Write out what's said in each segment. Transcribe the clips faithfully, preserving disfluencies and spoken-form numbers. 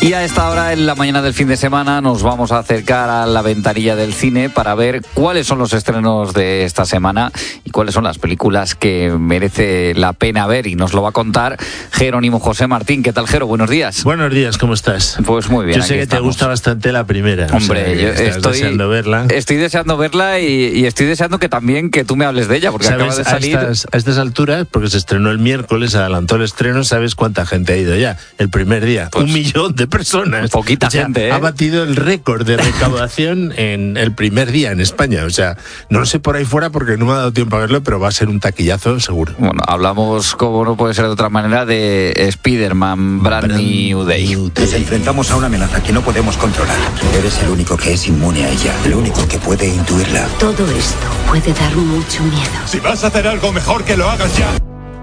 Y a esta hora, en la mañana del fin de semana, nos vamos a acercar a la ventanilla del cine para ver cuáles son los estrenos de esta semana y cuáles son las películas que merece la pena ver. Y nos lo va a contar Jerónimo José Martín. ¿Qué tal, Jero? Buenos días. Buenos días, ¿cómo estás? Pues muy bien. Yo sé que estamos. te gusta bastante la primera. Hombre, o sea, yo estás estoy deseando verla. Estoy deseando verla y, y estoy deseando que también que tú me hables de ella, porque ¿Sabes? acaba de salir. A estas, a estas alturas, porque se estrenó el miércoles, adelantó el estreno, ¿sabes cuánta gente ha ido ya? El primer día. Pues, un millón de personas. Poquita o sea, gente, ¿eh? Ha batido el récord de recaudación en el primer día en España. O sea, no lo sé por ahí fuera porque no me ha dado tiempo a verlo, pero va a ser un taquillazo seguro. Bueno, hablamos, como no puede ser de otra manera, de Spider-Man Brand, Brand New Day. Nos enfrentamos a una amenaza que no podemos controlar. Eres el único que es inmune a ella, el único que puede intuirla. Todo esto puede dar mucho miedo. Si vas a hacer algo, mejor que lo hagas ya.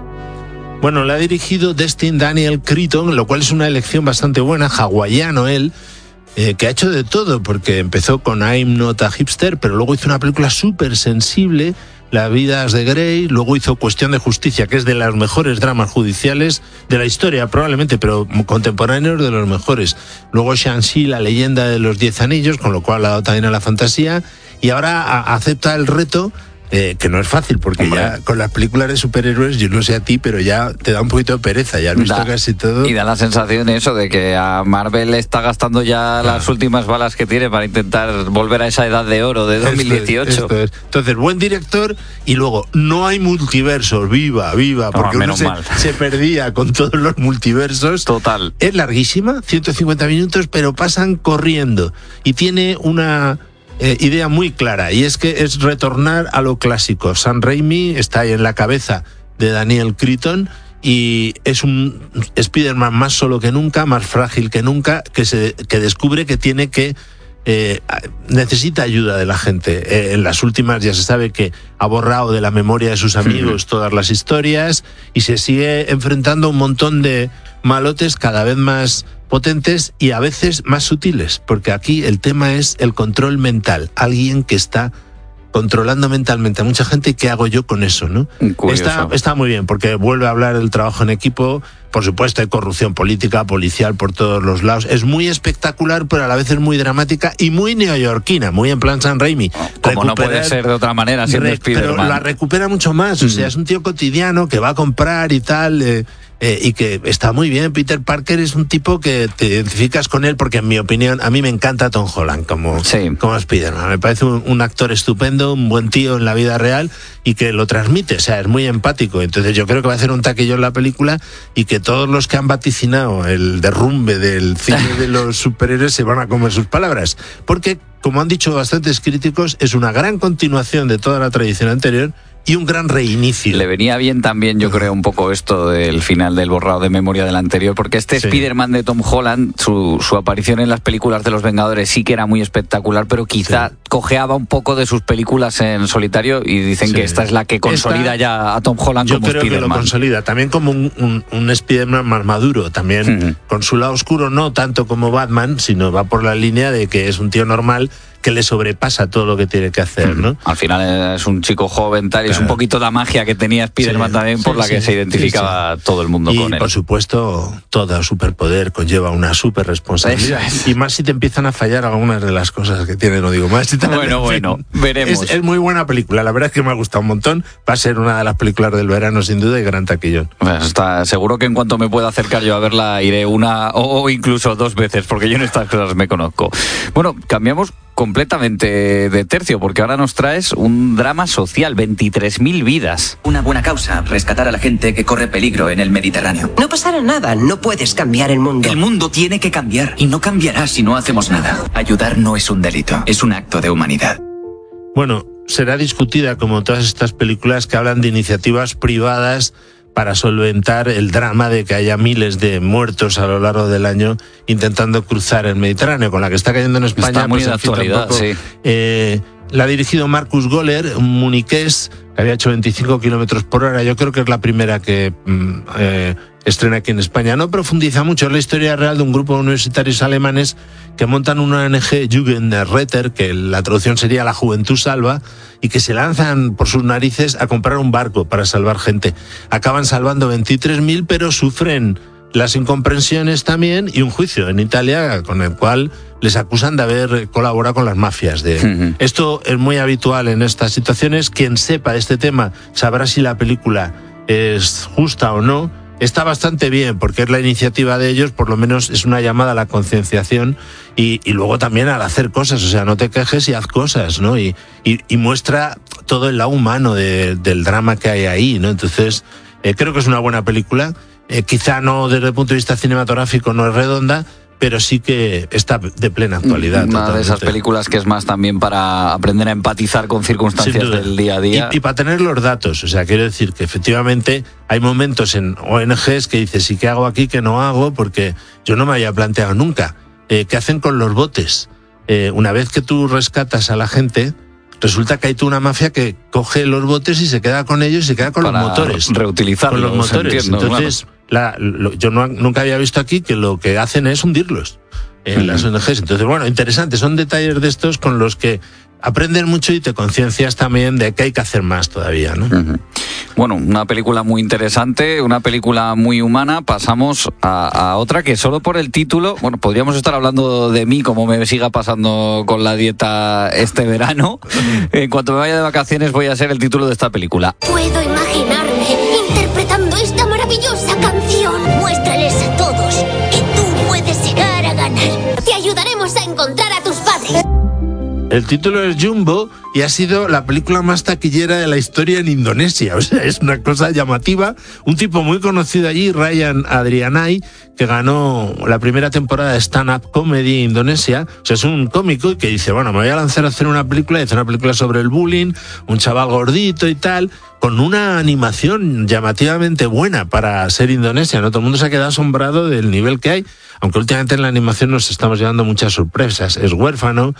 Bueno, la ha dirigido Destin Daniel Cretton, lo cual es una elección bastante buena, hawaiano él, eh, que ha hecho de todo, porque empezó con I'm Not a Hipster, pero luego hizo una película súper sensible, La Vidas de Grey, luego hizo Cuestión de Justicia, que es de los mejores dramas judiciales de la historia, probablemente, pero contemporáneos de los mejores. Luego Shang-Chi, La Leyenda de los Diez Anillos, con lo cual ha dado también a la fantasía, y ahora a- acepta el reto. Eh, que no es fácil, porque Hombre. ya con las películas de superhéroes, yo no sé a ti, pero ya te da un poquito de pereza, ya has visto da, casi todo. Y da la sensación eso de que a Marvel está gastando ya ah. las últimas balas que tiene para intentar volver a esa edad de oro de dos mil dieciocho. Esto es, esto es. Entonces, buen director, y luego, no hay multiversos, viva, viva, porque no, uno se, se perdía con todos los multiversos. Total. Es larguísima, ciento cincuenta minutos, pero pasan corriendo, y tiene una... Eh, idea muy clara, y es que es retornar a lo clásico. Sam Raimi está ahí en la cabeza de Daniel Cretton y es un Spider-Man más solo que nunca, más frágil que nunca, que, se, que descubre que tiene que eh, necesita ayuda de la gente. Eh, en las últimas ya se sabe que ha borrado de la memoria de sus amigos todas las historias y se sigue enfrentando a un montón de malotes cada vez más potentes y a veces más sutiles, porque aquí el tema es el control mental, alguien que está controlando mentalmente a mucha gente. ¿Y qué hago yo con eso, no? Está, está muy bien, porque vuelve a hablar del trabajo en equipo. Por supuesto, hay corrupción política, policial por todos los lados. Es muy espectacular, pero a la vez es muy dramática y muy neoyorquina, muy en plan Sam Raimi. Como no puede ser de otra manera, siendo re, Spider-Man. Pero la recupera mucho más. O sea, es un tío cotidiano que va a comprar y tal... Eh, Eh, y que está muy bien. Peter Parker es un tipo que te identificas con él, porque en mi opinión, a mí me encanta Tom Holland como, sí. como Spider-Man. Me parece un, un actor estupendo, un buen tío en la vida real y que lo transmite, o sea, es muy empático. Entonces yo creo que va a hacer un taquillón la película y que todos los que han vaticinado el derrumbe del cine de los superhéroes se van a comer sus palabras. Porque, como han dicho bastantes críticos, es una gran continuación de toda la tradición anterior y un gran reinicio. Le venía bien también, yo creo, un poco esto del final del borrado de memoria del anterior, porque este sí. Spider-Man de Tom Holland, su, su aparición en las películas de los Vengadores sí que era muy espectacular, pero quizá sí. cojeaba un poco de sus películas en solitario, y dicen sí. que esta es la que consolida esta, ya a Tom Holland como Spider-Man. Yo creo que lo consolida, también como un, un, un Spider-Man más maduro, también uh-huh. con su lado oscuro, no tanto como Batman, sino va por la línea de que es un tío normal que le sobrepasa todo lo que tiene que hacer, ¿no? Al final es un chico joven, tal, y claro. es un poquito la magia que tenía Spider-Man sí, también, por sí, la que sí, se identificaba sí, sí. todo el mundo y, con él. Y por supuesto, todo superpoder conlleva una super responsabilidad. Es. Y más si te empiezan a fallar algunas de las cosas que tiene, no digo más. Si bueno, bueno, veremos. Es, es muy buena película, la verdad es que me ha gustado un montón. Va a ser una de las películas del verano, sin duda, y gran taquillón. Pues está seguro que en cuanto me pueda acercar yo a verla, iré una o, o incluso dos veces, porque yo en estas cosas me conozco. Bueno, cambiamos completamente de tercio, porque ahora nos traes un drama social, veintitrés mil vidas. Una buena causa, rescatar a la gente que corre peligro en el Mediterráneo. No pasará nada, no puedes cambiar el mundo. El mundo tiene que cambiar, y no cambiará si no hacemos nada. Ayudar no es un delito, es un acto de humanidad. Bueno, será discutida como todas estas películas que hablan de iniciativas privadas para solventar el drama de que haya miles de muertos a lo largo del año intentando cruzar el Mediterráneo, con la que está cayendo en España. Está muy pues, de actualidad, tampoco, sí. Eh, la ha dirigido Marcus Goller, un muniqués que había hecho veinticinco kilómetros por hora. Yo creo que es la primera que eh, estrena aquí en España. No profundiza mucho, es la historia real de un grupo de universitarios alemanes que montan una O N G, Jugendretter, que la traducción sería La Juventud Salva, y que se lanzan por sus narices a comprar un barco para salvar gente. Acaban salvando veintitrés mil, pero sufren las incomprensiones también y un juicio en Italia con el cual les acusan de haber colaborado con las mafias. De... Uh-huh. Esto es muy habitual en estas situaciones. Quien sepa este tema sabrá si la película es justa o no. Está bastante bien porque es la iniciativa de ellos, por lo menos es una llamada a la concienciación y, y luego también al hacer cosas, o sea, no te quejes y haz cosas, ¿no? Y, y, y muestra todo el lado humano de, del drama que hay ahí, ¿no? Entonces, eh, creo que es una buena película. Eh, quizá no desde el punto de vista cinematográfico no es redonda, pero sí que está de plena actualidad. Una totalmente. de esas películas que es más también para aprender a empatizar con circunstancias del día a día. Y, y para tener los datos, o sea, quiero decir que efectivamente hay momentos en O N Ges que dices, ¿y qué hago aquí que no hago? Porque yo no me había planteado nunca. Eh, ¿Qué hacen con los botes? Eh, una vez que tú rescatas a la gente, resulta que hay toda una mafia que coge los botes y se queda con ellos y se queda con para los motores. Reutilizarlos. Con los motores. Entiendo, Entonces, claro. La, lo, yo no, nunca había visto aquí que lo que hacen es hundirlos en uh-huh. las O N Ges. Entonces, bueno, interesante, son detalles de estos con los que aprendes mucho y te conciencias también de que hay que hacer más todavía, ¿no? Uh-huh. Bueno, una película muy interesante, una película muy humana. Pasamos a, a otra que solo por el título, bueno, podríamos estar hablando de mí como me siga pasando con la dieta este verano. En cuanto me vaya de vacaciones voy a ser el título de esta película. Puedo imaginarme interpretando esta maravillosa canción. Muéstrales a todos que tú puedes llegar a ganar. Te ayudaremos a encontrar a tus padres. El título es Jumbo y ha sido la película más taquillera de la historia en Indonesia. O sea, es una cosa llamativa. Un tipo muy conocido allí, Ryan Adrianai, que ganó la primera temporada de stand-up comedy en Indonesia. O sea, es un cómico que dice, bueno, me voy a lanzar a hacer una película, y hacer una película sobre el bullying, un chaval gordito y tal, con una animación llamativamente buena para ser Indonesia, ¿no? Todo el mundo se ha quedado asombrado del nivel que hay, aunque últimamente en la animación nos estamos llevando muchas sorpresas. Es huérfano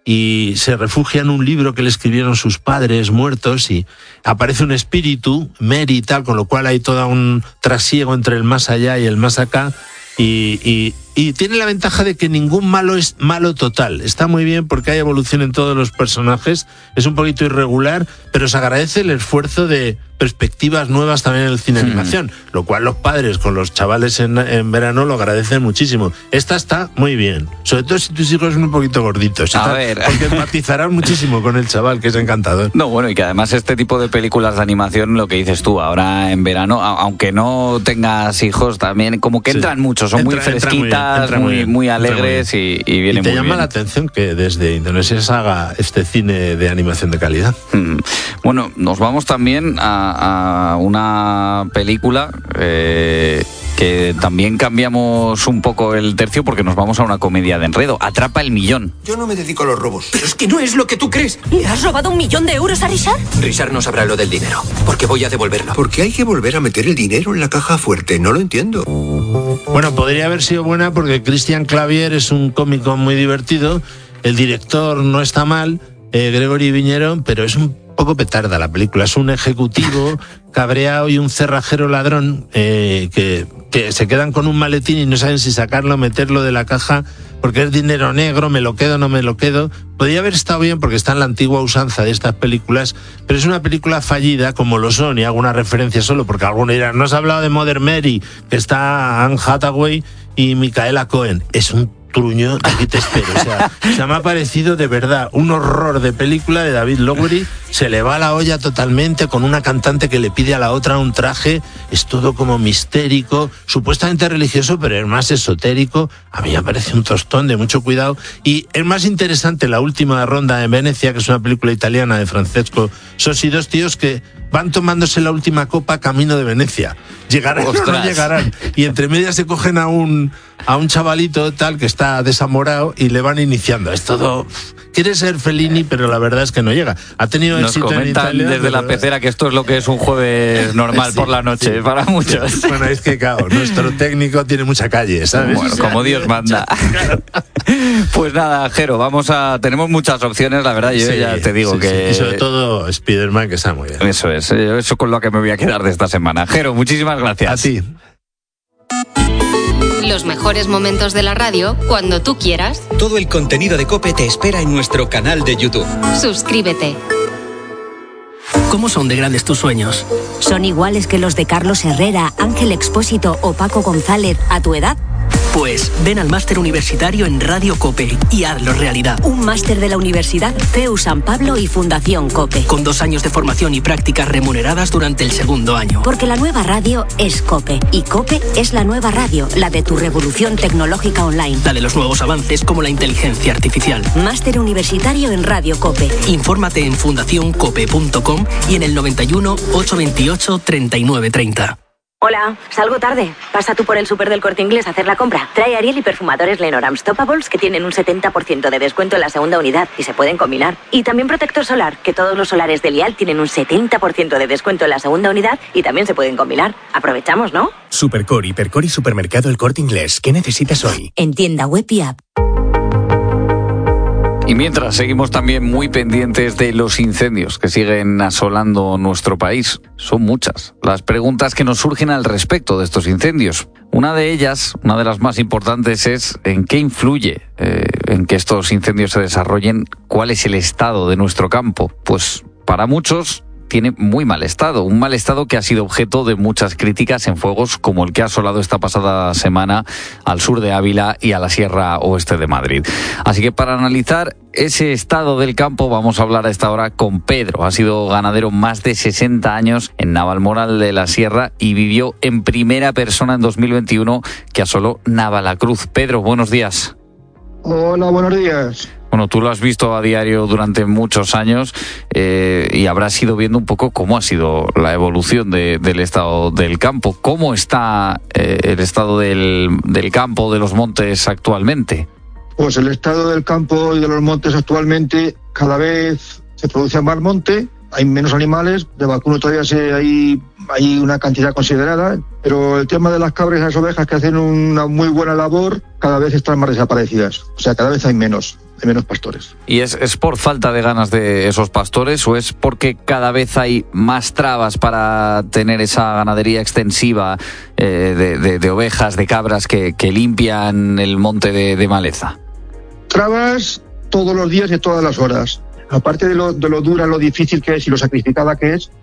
y se refugia en un libro que le escribieron sus padres muertos y aparece un espíritu, Mary y tal, con lo cual hay todo un trasiego entre el más allá y el más acá y, y, y tiene la ventaja de que ningún malo es malo total. Está muy bien porque hay evolución en todos los personajes, es un poquito irregular, pero se agradece el esfuerzo de perspectivas nuevas también en el cine de animación, mm. lo cual los padres con los chavales en, en verano lo agradecen muchísimo. Esta está muy bien, sobre todo si tus hijos son un poquito gorditos, a tal, ver. porque empatizarán muchísimo con el chaval, que es encantador. No, bueno, y que además este tipo de películas de animación, lo que dices tú, ahora en verano, aunque no tengas hijos, también como que entran sí. mucho, son entra, muy fresquitas, muy, muy, muy, muy alegres muy y, y vienen muy bien. Y te llama bien. la atención que desde Indonesia se haga este cine de animación de calidad. Mm. Bueno, nos vamos también a a una película eh, que también cambiamos un poco el tercio porque nos vamos a una comedia de enredo. Atrapa el millón. Yo no me dedico a los robos. Pero es que no es lo que tú crees. ¿Le has robado un millón de euros a Richard? Richard no sabrá lo del dinero, porque voy a devolverlo. ¿Por qué hay que volver a meter el dinero en la caja fuerte? No lo entiendo. Bueno, podría haber sido buena porque Christian Clavier es un cómico muy divertido, el director no está mal, eh, Gregory Viñerón, pero es un poco petarda la película. Es un ejecutivo cabreado y un cerrajero ladrón eh, que, que se quedan con un maletín y no saben si sacarlo o meterlo de la caja porque es dinero negro, me lo quedo, no me lo quedo. Podría haber estado bien porque está en la antigua usanza de estas películas, pero es una película fallida como lo son, y hago una referencia solo porque algunos dirán, no has hablado de Mother Mary, que está Anne Hathaway y Micaela Cohen. Es un truño, de aquí te espero. O sea, se me ha parecido de verdad un horror de película de David Lowery. Se le va la olla totalmente con una cantante que le pide a la otra un traje. Es todo como mistérico, supuestamente religioso, pero es más esotérico. A mí me parece un tostón de mucho cuidado. Y es más interesante la última ronda en Venecia, que es una película italiana de Francesco Sosi, dos tíos que van tomándose la última copa camino de Venecia. Llegarán o no llegarán. Y entre medias se cogen a un, a un chavalito tal que está desamorado y le van iniciando. Es todo... Quiere ser Fellini, pero la verdad es que no llega. Ha tenido Nos éxito comentan en Italia, desde la pecera que esto es lo que es un jueves normal sí, por la noche, sí. para muchos. Bueno, es que claro, nuestro técnico tiene mucha calle, ¿sabes? Bueno, como Dios manda. Pues nada, Jero, vamos a... Tenemos muchas opciones, la verdad, yo sí, ya te digo sí, que... Sí. Y sobre todo Spider-Man, que está muy bien. Eso es, eso con lo que me voy a quedar de esta semana. Jero, muchísimas gracias. A ti. Los mejores momentos de la radio cuando tú quieras. Todo el contenido de COPE te espera en nuestro canal de YouTube. Suscríbete. ¿Cómo son de grandes tus sueños? ¿Son iguales que los de Carlos Herrera, Ángel Expósito o Paco González a tu edad? Pues ven al máster universitario en Radio COPE y hazlo realidad. Un máster de la Universidad C E U San Pablo y Fundación COPE. Con dos años de formación y prácticas remuneradas durante el segundo año. Porque la nueva radio es COPE. Y COPE es la nueva radio, la de tu revolución tecnológica online. La de los nuevos avances como la inteligencia artificial. Máster universitario en Radio COPE. Infórmate en fundación cope punto com y en el noventa y uno, ochocientos veintiocho, treinta y nueve treinta. Hola, salgo tarde. Pasa tú por el súper del Corte Inglés a hacer la compra. Trae Ariel y perfumadores Lenormand Stoppables que tienen un setenta por ciento de descuento en la segunda unidad y se pueden combinar. Y también protector solar, que todos los solares de Lial tienen un setenta por ciento de descuento en la segunda unidad y también se pueden combinar. Aprovechamos, ¿no? Supercore, Hipercore y Supermercado El Corte Inglés. ¿Qué necesitas hoy? En tienda web y app. Y mientras seguimos también muy pendientes de los incendios que siguen asolando nuestro país. Son muchas las preguntas que nos surgen al respecto de estos incendios. Una de ellas, una de las más importantes, es en qué influye eh, en que estos incendios se desarrollen, cuál es el estado de nuestro campo. Pues para muchos tiene muy mal estado, un mal estado que ha sido objeto de muchas críticas en fuegos como el que ha asolado esta pasada semana al sur de Ávila y a la Sierra Oeste de Madrid. Así que para analizar ese estado del campo vamos a hablar a esta hora con Pedro. Ha sido ganadero más de sesenta años en Navalmoral de la Sierra y vivió en primera persona en dos mil veintiuno que asoló Navalacruz. Pedro, buenos días. Hola, buenos días. Bueno, tú lo has visto a diario durante muchos años eh, y habrás ido viendo un poco cómo ha sido la evolución de, del estado del campo. ¿Cómo está eh, el estado del, del campo, de los montes actualmente? Pues el estado del campo y de los montes actualmente, cada vez se produce más monte, hay menos animales, de vacuno todavía se, hay, hay una cantidad considerada, pero el tema de las cabras y las ovejas que hacen una muy buena labor, cada vez están más desaparecidas. O sea, cada vez hay menos. Hay menos pastores. ¿Y es, es por falta de ganas de esos pastores o es porque cada vez hay más trabas para tener esa ganadería extensiva eh, de, de, de ovejas, de cabras que, que limpian el monte de, de maleza? Trabas todos los días y todas las horas. Aparte de lo, de lo dura, lo difícil que es y lo sacrificada que es,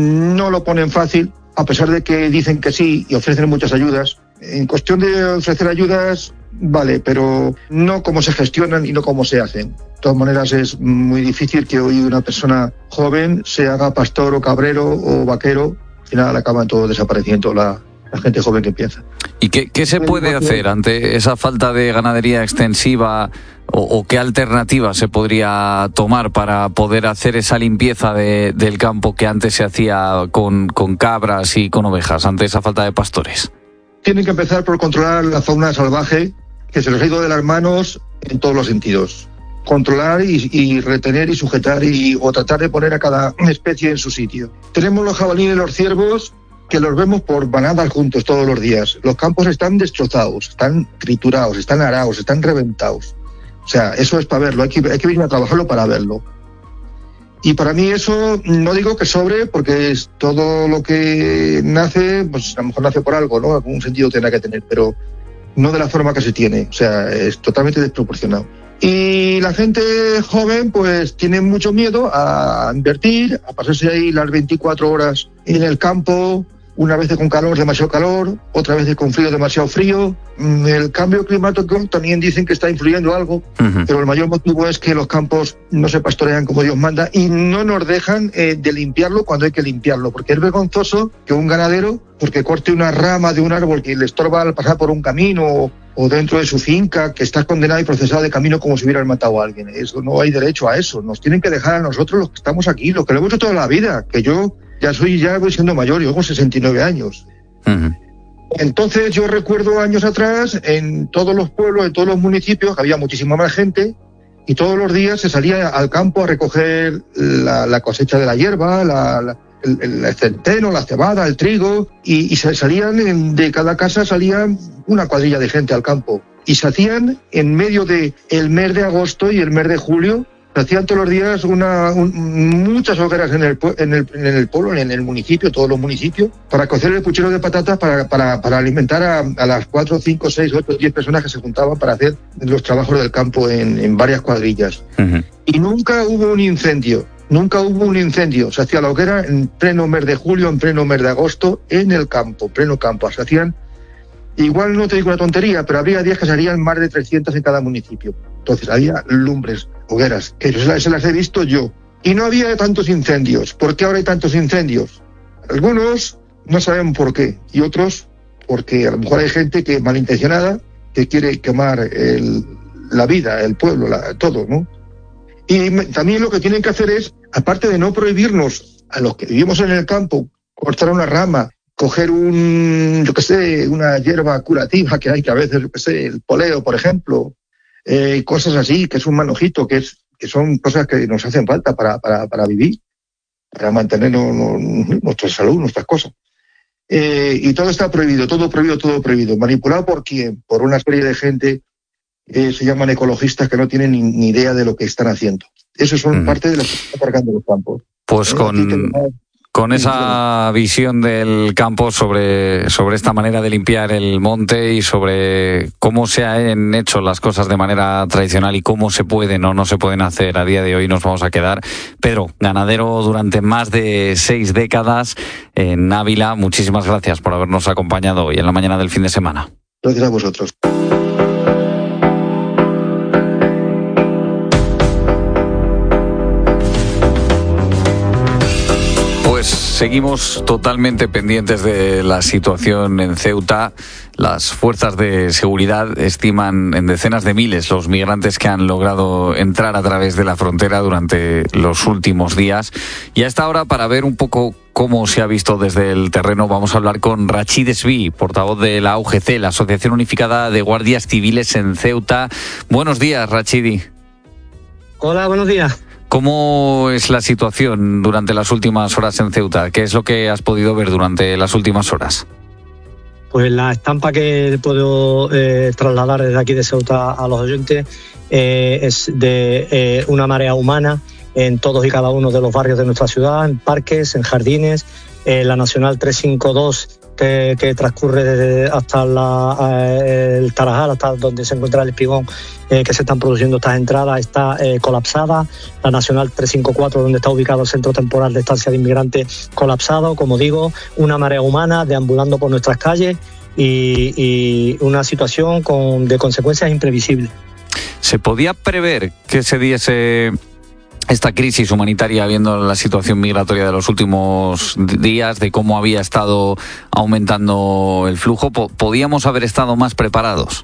no lo ponen fácil, a pesar de que dicen que sí y ofrecen muchas ayudas. En cuestión de ofrecer ayudas, vale, pero no cómo se gestionan y no cómo se hacen. De todas maneras, es muy difícil que hoy una persona joven se haga pastor o cabrero o vaquero. Al final acaban todos desapareciendo la, la gente joven que empieza. ¿Y qué, qué se puede hacer ante esa falta de ganadería extensiva o, o qué alternativa se podría tomar para poder hacer esa limpieza de, del campo que antes se hacía con, con cabras y con ovejas, ante esa falta de pastores? Tienen que empezar por controlar la fauna salvaje que se les ha ido de las manos en todos los sentidos. Controlar y, y retener y sujetar y, o tratar de poner a cada especie en su sitio. Tenemos los jabalíes y los ciervos que los vemos por banadas juntos todos los días. Los campos están destrozados, están triturados, están arados, están reventados. O sea, eso es para verlo, hay que, hay que venir a trabajarlo para verlo. Y para mí eso, no digo que sobre, porque es todo lo que nace, pues a lo mejor nace por algo, ¿no? Algún sentido tendrá que tener, pero no de la forma que se tiene, o sea, es totalmente desproporcionado. Y la gente joven, pues tiene mucho miedo a invertir, a pasarse ahí las veinticuatro horas en el campo, una vez con calor, demasiado calor, otra vez con frío, demasiado frío. El cambio climático también dicen que está influyendo algo, uh-huh. pero el mayor motivo es que los campos no se pastorean como Dios manda y no nos dejan eh, de limpiarlo cuando hay que limpiarlo, porque es vergonzoso que un ganadero, porque corte una rama de un árbol que le estorba al pasar por un camino o, o dentro de su finca, que está condenado y procesado de camino como si hubieran matado a alguien. Eso no hay derecho a eso. Nos tienen que dejar a nosotros los que estamos aquí, los que lo hemos hecho toda la vida, que yo ya soy, ya voy siendo mayor, yo tengo sesenta y nueve años. Uh-huh. Entonces yo recuerdo años atrás, en todos los pueblos, en todos los municipios, había muchísima más gente y todos los días se salía al campo a recoger la, la cosecha de la hierba, la, la, el, el centeno, la cebada, el trigo, y, y se salían, en, de cada casa salían una cuadrilla de gente al campo. Y se hacían en medio de el mes de agosto y el mes de julio, se hacían todos los días una, un, muchas hogueras en el, en, el, en el pueblo, en el municipio, todos los municipios, para cocer el puchero de patatas para, para, para alimentar a, a las cuatro, cinco, seis, ocho, diez personas que se juntaban para hacer los trabajos del campo en, en varias cuadrillas. Uh-huh. Y nunca hubo un incendio. Nunca hubo un incendio. Se hacía la hoguera en pleno mes de julio, en pleno mes de agosto, en el campo, pleno campo. Se hacían, igual no te digo una tontería, pero había días que se harían más de trescientas en cada municipio. Entonces había lumbres, hogueras, que se las, se las he visto yo. Y no había tantos incendios. ¿Por qué ahora hay tantos incendios? Algunos no saben por qué, y otros porque a lo mejor hay gente que malintencionada que quiere quemar el, la vida, el pueblo, la, todo, ¿no? Y me, también lo que tienen que hacer es, aparte de no prohibirnos a los que vivimos en el campo, cortar una rama, coger un, yo qué sé, una hierba curativa que hay, que a veces, yo qué sé, el poleo, por ejemplo, eh, cosas así, que es un manojito, que es que son cosas que nos hacen falta para, para, para vivir, para mantener no, no, nuestra salud, nuestras cosas. Eh, y todo está prohibido, todo prohibido, todo prohibido. ¿Manipulado por quién? Por una serie de gente que se llaman ecologistas que no tienen ni, ni idea de lo que están haciendo. Eso son mm. parte de lo que están cargando los campos. Pues ¿Eh? con... Con esa visión del campo sobre, sobre esta manera de limpiar el monte y sobre cómo se han hecho las cosas de manera tradicional y cómo se pueden o no se pueden hacer a día de hoy, nos vamos a quedar. Pedro, ganadero durante más de seis décadas en Ávila, muchísimas gracias por habernos acompañado hoy en la mañana del fin de semana. Gracias a vosotros. Seguimos totalmente pendientes de la situación en Ceuta. Las fuerzas de seguridad estiman en decenas de miles los migrantes que han logrado entrar a través de la frontera durante los últimos días. Y a esta hora, para ver un poco cómo se ha visto desde el terreno, vamos a hablar con Rachid Esví, portavoz de la A U G C, la Asociación Unificada de Guardias Civiles en Ceuta. Buenos días, Rachidi. Hola, buenos días. ¿Cómo es la situación durante las últimas horas en Ceuta? ¿Qué es lo que has podido ver durante las últimas horas? Pues la estampa que puedo eh, trasladar desde aquí de Ceuta a los oyentes eh, es de eh, una marea humana en todos y cada uno de los barrios de nuestra ciudad, en parques, en jardines, eh, la Nacional trescientos cincuenta y dos que, que transcurre desde hasta la, eh, el Tarajal, hasta donde se encuentra el espigón, eh, que se están produciendo estas entradas, está eh, colapsada. La Nacional trescientos cincuenta y cuatro, donde está ubicado el Centro Temporal de Estancia de Inmigrantes, colapsado. Como digo, una marea humana deambulando por nuestras calles y, y una situación con, de consecuencias imprevisibles. ¿Se podía prever que se diese esta crisis humanitaria, viendo la situación migratoria de los últimos días, de cómo había estado aumentando el flujo? ¿Podíamos haber estado más preparados?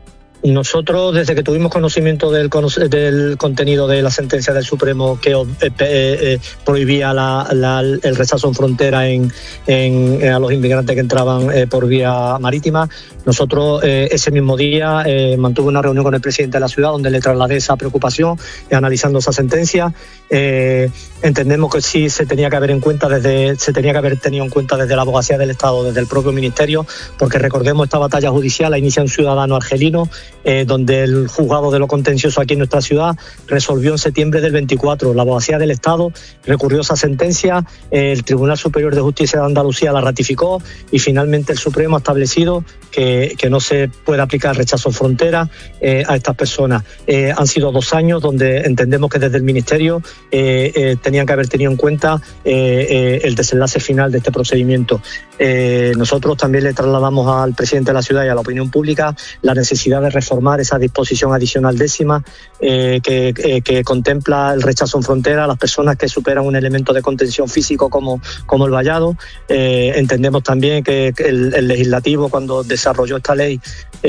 Nosotros, desde que tuvimos conocimiento del, del contenido de la sentencia del Supremo que eh, eh, prohibía la, la, el rechazo en frontera en, en, a los inmigrantes que entraban eh, por vía marítima, nosotros eh, ese mismo día eh, mantuve una reunión con el presidente de la ciudad donde le trasladé esa preocupación, eh, analizando esa sentencia. Eh, entendemos que sí se tenía que haber en cuenta desde se tenía que haber tenido en cuenta desde la abogacía del Estado, desde el propio ministerio, porque recordemos esta batalla judicial la inicia un ciudadano argelino, eh, donde el juzgado de lo contencioso aquí en nuestra ciudad resolvió en septiembre del veinticuatro. La abogacía del Estado recurrió esa sentencia, eh, el Tribunal Superior de Justicia de Andalucía la ratificó y finalmente el Supremo ha establecido que, que no se puede aplicar rechazo en frontera eh, a estas personas. Eh, han sido dos años donde entendemos que desde el ministerio eh, eh, tenían que haber tenido en cuenta eh, eh, el desenlace final de este procedimiento. Eh, nosotros también le trasladamos al presidente de la ciudad y a la opinión pública la necesidad de reformar esa disposición adicional décima eh, que, eh, que contempla el rechazo en frontera a las personas que superan un elemento de contención físico como, como el vallado. Eh, entendemos también que el, el legislativo, cuando desarrolló esta ley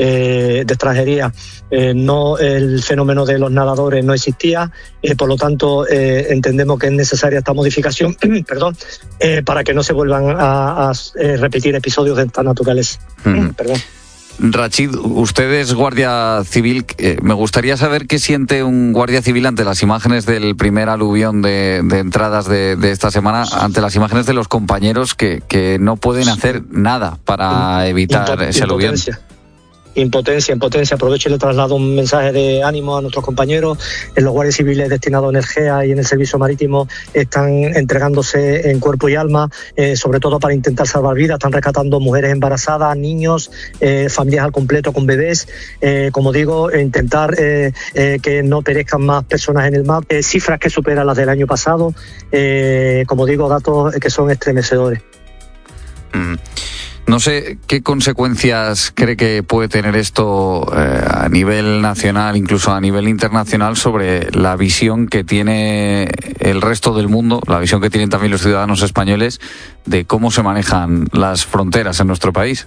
eh, de extranjería, eh, no el fenómeno de los nadadores no existía, eh, por lo tanto eh, entendemos que es necesaria esta modificación perdón, eh, para que no se vuelvan a, a eh, repetir episodios de esta naturaleza. Mm. Perdón. Rachid, usted es guardia civil. Eh, me gustaría saber qué siente un guardia civil ante las imágenes del primer aluvión de, de entradas de, de esta semana, ante las imágenes de los compañeros que, que no pueden hacer nada para evitar Inter- ese aluvión. impotencia, impotencia. Aprovecho y le traslado un mensaje de ánimo a nuestros compañeros. En los guardias civiles destinados en el G E A y en el servicio marítimo están entregándose en cuerpo y alma, eh, sobre todo para intentar salvar vidas. Están rescatando mujeres embarazadas, niños, eh, familias al completo con bebés. Eh, como digo, intentar eh, eh, que no perezcan más personas en el mar. Eh, cifras que superan las del año pasado. Eh, como digo, datos que son estremecedores. Mm. No sé qué consecuencias cree que puede tener esto eh, a nivel nacional, incluso a nivel internacional, sobre la visión que tiene el resto del mundo, la visión que tienen también los ciudadanos españoles de cómo se manejan las fronteras en nuestro país.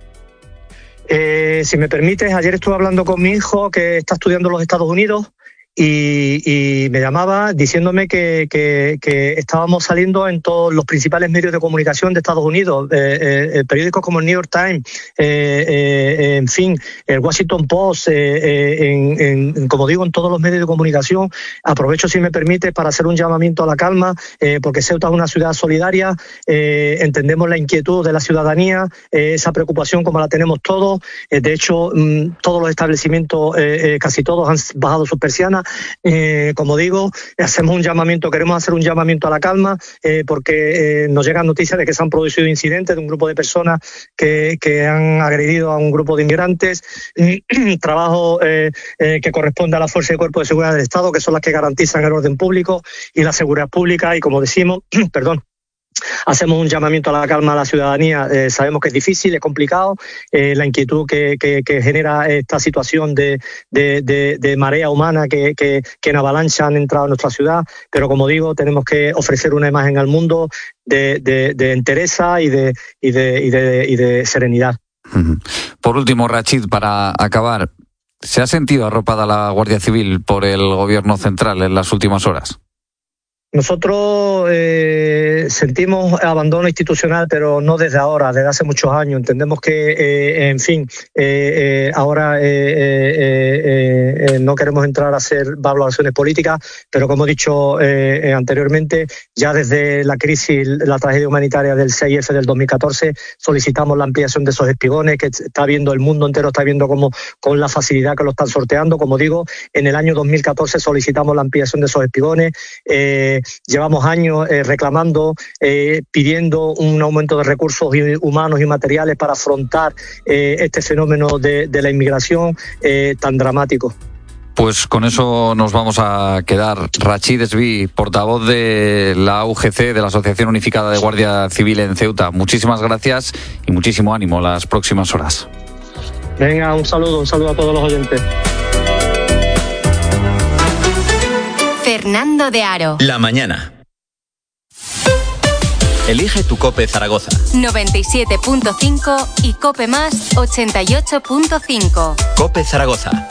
Eh, si me permites, ayer estuve hablando con mi hijo que está estudiando en los Estados Unidos. Y, y me llamaba diciéndome que, que, que estábamos saliendo en todos los principales medios de comunicación de Estados Unidos, eh, eh, periódicos como el New York Times, eh, eh, en fin, el Washington Post, eh, eh, en, en, como digo, en todos los medios de comunicación. Aprovecho, si me permite, para hacer un llamamiento a la calma, eh, porque Ceuta es una ciudad solidaria, eh, entendemos la inquietud de la ciudadanía, eh, esa preocupación como la tenemos todos. Eh, de hecho, mmm, todos los establecimientos, eh, eh, casi todos, han bajado sus persianas. Eh, como digo, hacemos un llamamiento, queremos hacer un llamamiento a la calma, eh, porque eh, nos llegan noticias de que se han producido incidentes de un grupo de personas que, que han agredido a un grupo de inmigrantes. Trabajo eh, eh, que corresponde a la Fuerza y Cuerpo de Seguridad del Estado, que son las que garantizan el orden público y la seguridad pública, y como decimos, perdón, hacemos un llamamiento a la calma a la ciudadanía. Eh, sabemos que es difícil, es complicado, eh, la inquietud que, que, que genera esta situación de, de, de, de marea humana que, que, que en avalancha han entrado a nuestra ciudad, pero como digo, tenemos que ofrecer una imagen al mundo de, de, de entereza y de, y, de, y, de, y de serenidad. Por último, Rachid, para acabar, ¿se ha sentido arropada la Guardia Civil por el Gobierno central en las últimas horas? Nosotros eh, sentimos abandono institucional, pero no desde ahora, desde hace muchos años. Entendemos que, eh, en fin, eh, eh, ahora eh, eh, eh, no queremos entrar a hacer valoraciones políticas, pero como he dicho eh, anteriormente, ya desde la crisis, la tragedia humanitaria del seis efe del dos mil catorce, solicitamos la ampliación de esos espigones, que está viendo el mundo entero, está viendo cómo, con la facilidad que lo están sorteando. Como digo, en el año dos mil catorce solicitamos la ampliación de esos espigones. Eh, Llevamos años eh, reclamando, eh, pidiendo un aumento de recursos humanos y materiales para afrontar eh, este fenómeno de, de la inmigración eh, tan dramático. Pues con eso nos vamos a quedar. Rachid Esví, portavoz de la U G C, de la Asociación Unificada de Guardia Civil en Ceuta. Muchísimas gracias y muchísimo ánimo las próximas horas. Venga, un saludo, un saludo a todos los oyentes. Fernando de Aro. La mañana. Elige tu COPE Zaragoza. noventa y siete punto cinco y COPE Más ochenta y ocho punto cinco. COPE Zaragoza.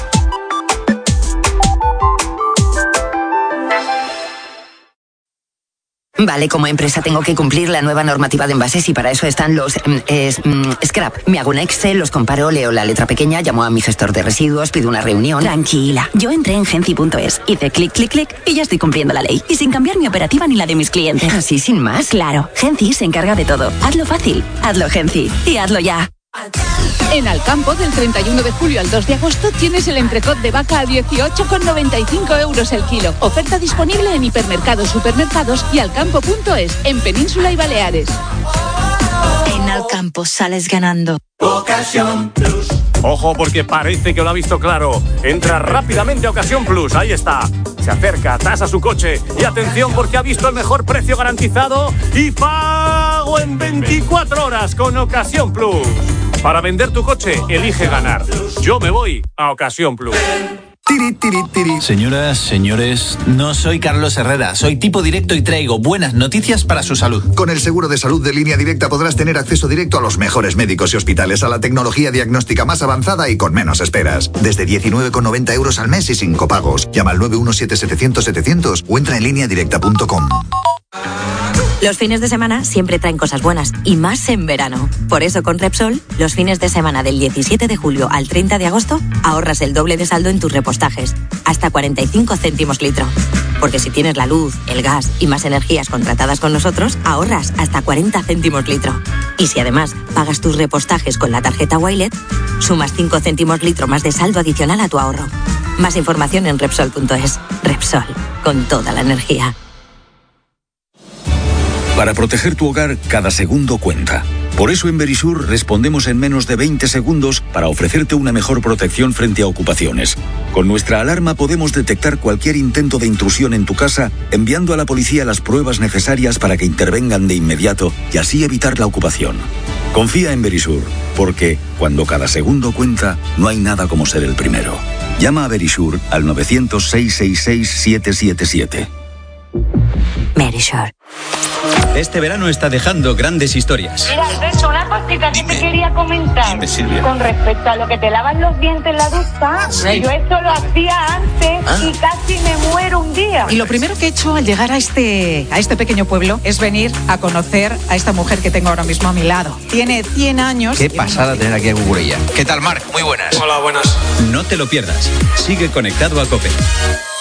Vale, como empresa tengo que cumplir la nueva normativa de envases y para eso están los eh, eh, scrap. Me hago un Excel, los comparo, leo la letra pequeña, llamo a mi gestor de residuos, pido una reunión. Tranquila, yo entré en genci punto es, hice clic, clic, clic y ya estoy cumpliendo la ley. Y sin cambiar mi operativa ni la de mis clientes. ¿Así sin más? Claro, Genci se encarga de todo. Hazlo fácil, hazlo Genci y hazlo ya. En Alcampo, del treinta y uno de julio al dos de agosto, tienes el entrecot de vaca a dieciocho con noventa y cinco euros el kilo. Oferta disponible en hipermercados, supermercados y alcampo punto es, en Península y Baleares. En Alcampo sales ganando. Ocasión Plus. Ojo, porque parece que lo ha visto claro. Entra rápidamente a Ocasión Plus, ahí está. Se acerca, tasa su coche y atención porque ha visto el mejor precio garantizado y pago en veinticuatro horas con Ocasión Plus. Para vender tu coche, elige ganar. Yo me voy a Ocasión Plus. Tiri, tiri, tiri. Señoras, señores, no soy Carlos Herrera, soy tipo directo y traigo buenas noticias para su salud. Con el seguro de salud de Línea Directa podrás tener acceso directo a los mejores médicos y hospitales, a la tecnología diagnóstica más avanzada y con menos esperas. Desde diecinueve con noventa euros al mes y sin copagos. Llama al nueve uno siete, setecientos, setecientos o entra en línea directa punto com. Los fines de semana siempre traen cosas buenas, y más en verano. Por eso con Repsol, los fines de semana del diecisiete de julio al treinta de agosto, ahorras el doble de saldo en tus repostajes, hasta cuarenta y cinco céntimos litro. Porque si tienes la luz, el gas y más energías contratadas con nosotros, ahorras hasta cuarenta céntimos litro. Y si además pagas tus repostajes con la tarjeta Wilet, sumas cinco céntimos litro más de saldo adicional a tu ahorro. Más información en Repsol punto es. Repsol, con toda la energía. Para proteger tu hogar, cada segundo cuenta. Por eso en Verisur respondemos en menos de veinte segundos para ofrecerte una mejor protección frente a ocupaciones. Con nuestra alarma podemos detectar cualquier intento de intrusión en tu casa, enviando a la policía las pruebas necesarias para que intervengan de inmediato y así evitar la ocupación. Confía en Verisur, porque cuando cada segundo cuenta, no hay nada como ser el primero. Llama a Verisur al nueve cero cero, seis seis seis, siete siete siete. Verisur. Este verano está dejando grandes historias. Mira, Alberto, una cosita que te quería comentar. Dime, Silvia. Con respecto a lo que te lavas los dientes en la ducha, Sí. yo eso lo hacía antes Ah. y casi me muero un día. Y lo primero que he hecho al llegar a este, a este pequeño pueblo es venir a conocer a esta mujer que tengo ahora mismo a mi lado. Tiene cien años. Qué pasada tener aquí a Cucurella. ¿Qué tal, Marc? Muy buenas. Hola, buenas. No te lo pierdas. Sigue conectado a COPE.